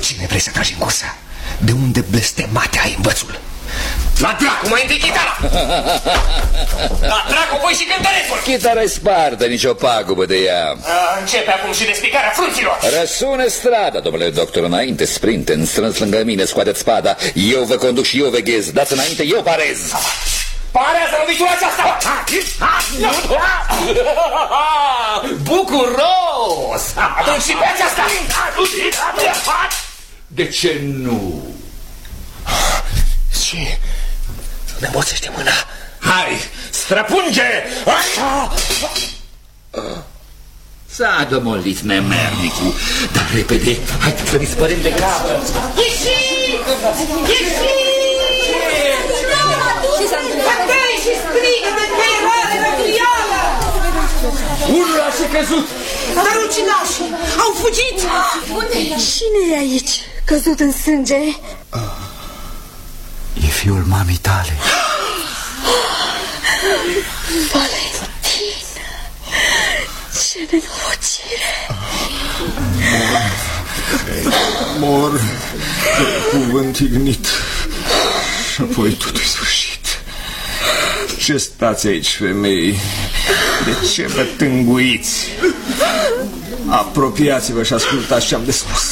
cine vrei să tragi în cursă? De unde blestemate ai învățul? La dracu, mai întâi chitara! La dracu, pui și cântărețul! Chitara-i spartă, nicio pagubă de ea. Începe acum și despicarea frunților! Răsune strada, domnule doctor, înainte, sprinte, strâns lângă mine, scoateți spada. Eu vă conduc și eu veghez, dați înainte, eu parez. Parează lovitura aceasta! Bucuros! Atunci și pe aceasta! De ce nu? Și ne îmboțește mâna. Hai, străpunge! S-a domolit nemernicul, dar repede, hai să dispărem de capă. Ieșiți! Ieșiți! Bătăi și strigă de eroare răduială! Unul a și căzut! Dar ucinașii au fugit! Cine e aici, căzut în sânge? E fiul mamei tale. Valentin, ce nenorocire! Mor de cuvânt ignit și apoi totul sfârșit. Ce stați aici, femei? De ce vă tânguiți? Apropiați-vă și ascultați ce am de spus.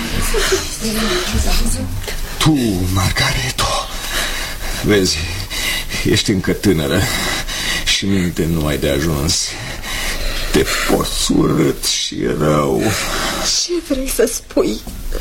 Tu, Margareto, vezi, ești încă tânără și minte nu ai de ajuns. Te porți urât și rău. Ce vrei să spui,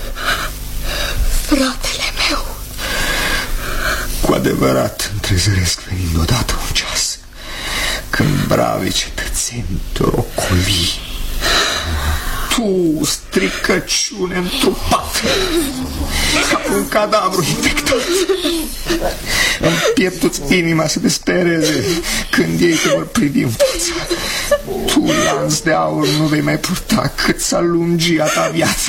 fratele meu? Cu adevărat întrezăresc venind odată un ceas când bravii cetățeni te rocoli. Tu, stricăciune întrupată, ca un cadavru infectat. În pieptul-ți inima să despereze când ei te vor privi în față. Tu, lanț de aur, nu vei mai purta cât să alungi a ta viață.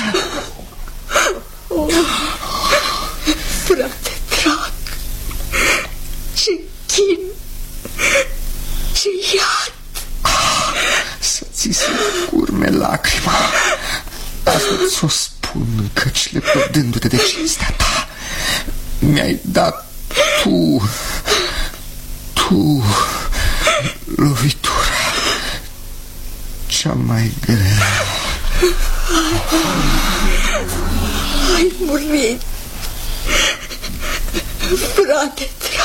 Frate drag, ce chin, ce iad! Să ți se curme lacrima. Asta ți-o spun, căci lepădându-te de cinstea ta, mi-ai dat tu lovitura cea mai grea. Ai murit, frate drag.